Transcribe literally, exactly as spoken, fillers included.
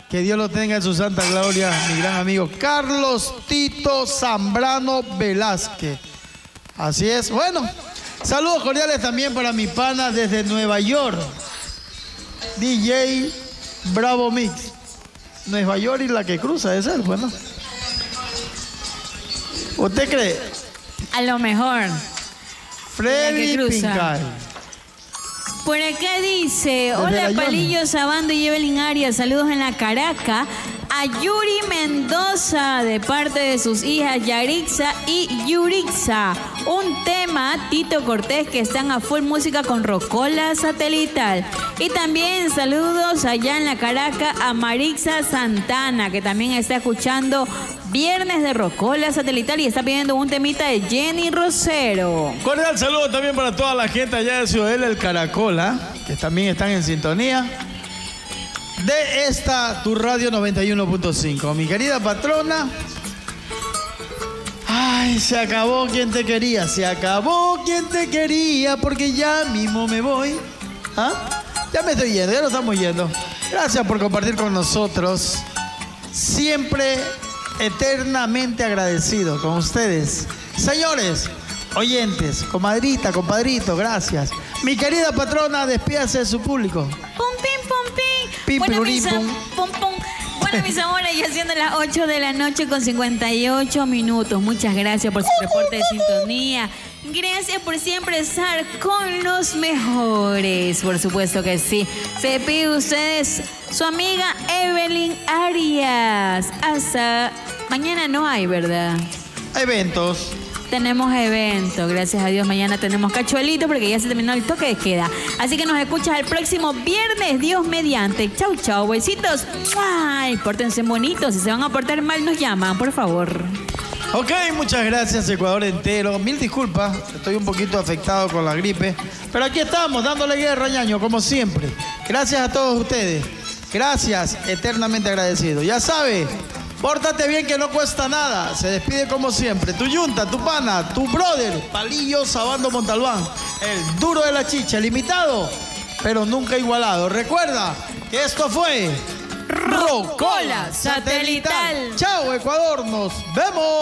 Que Dios lo tenga en su santa gloria, mi gran amigo Carlos Tito Zambrano Velázquez. Así es. Bueno, saludos cordiales también para mi pana desde Nueva York, D J Bravo Mix. Nueva York y la que cruza es él, bueno. ¿Usted cree? A lo mejor. Freddy Pincay. Por acá dice, hola Palillo Sabando y Evelyn Arias, saludos en la Caracas. A Yuri Mendoza de parte de sus hijas Yarixa y Yurixa. Un tema, Tito Cortés, que están a full música con Rocola Satelital. Y también saludos allá en la Caracas a Marixa Santana, que también está escuchando Viernes de Rocola Satelital y está pidiendo un temita de Jenny Rosero. Cordial saludo también para toda la gente allá de Ciudadela del Caracola, que también están en sintonía de esta, tu radio noventa y uno punto cinco. Mi querida patrona. Ay, se acabó quien te quería, se acabó quien te quería, porque ya mismo me voy. ¿Ah? Ya me estoy yendo, ya nos estamos yendo. Gracias por compartir con nosotros. Siempre eternamente agradecido con ustedes. Señores, oyentes, comadrita, compadrito, gracias. Mi querida patrona, despídase de su público. Pum, pim, pum, pim. Pim, Bueno, pirurín, mis, am- pum. pum, pum. Bueno, mis amores, ya siendo las ocho de la noche con cincuenta y ocho minutos. Muchas gracias por su reporte de sintonía. Gracias por siempre estar con los mejores. Por supuesto que sí. Se pide ustedes su amiga Evelyn Arias. Hasta mañana no hay, ¿verdad? Eventos. Tenemos evento, gracias a Dios. Mañana tenemos cachuelito porque ya se terminó el toque de queda. Así que nos escuchas el próximo viernes, Dios mediante. Chau, chau, besitos. Ay, pórtense bonitos. Si se van a portar mal, nos llaman, por favor. Ok, muchas gracias, Ecuador entero. Mil disculpas, estoy un poquito afectado con la gripe. Pero aquí estamos, dándole guerra, ñaño, como siempre. Gracias a todos ustedes. Gracias, eternamente agradecido. Ya sabe, pórtate bien que no cuesta nada. Se despide como siempre. Tu yunta, tu pana, tu brother, Palillo Sabando Montalbán. El duro de la chicha, limitado, pero nunca igualado. Recuerda que esto fue Rocola Satelital. Chao, Ecuador, nos vemos.